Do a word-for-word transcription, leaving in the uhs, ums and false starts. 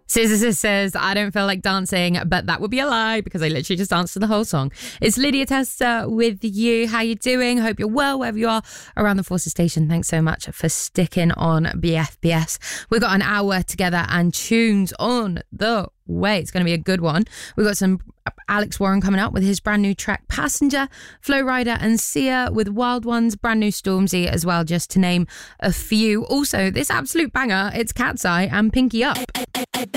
Scissor says, I don't feel like dancing, but that would be a lie because I literally just danced to the whole song. It's Lydia Tester with you. How you doing? Hope you're well wherever you are around the Forces Station. Thanks so much for sticking on B F B S. We've got an hour together and tunes on the way. It's going to be a good one. We've got some Alex Warren coming up with his brand new track Passenger, Flo Rida and Sia with Wild Ones, brand new Stormzy as well, just to name a few. Also, this absolute banger, it's Cat's Eye and Pinky Up.